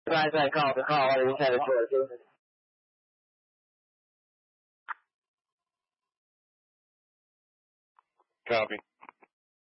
Right, call. I just had a choice. Copy.